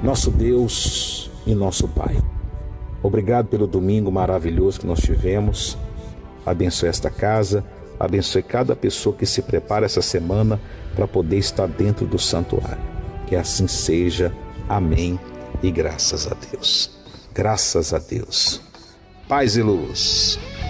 nosso Deus e nosso Pai. Obrigado pelo domingo maravilhoso que nós tivemos. Abençoe esta casa, abençoe cada pessoa que se prepara essa semana para poder estar dentro do santuário. Que assim seja. Amém. E graças a Deus. Graças a Deus. Paz e luz.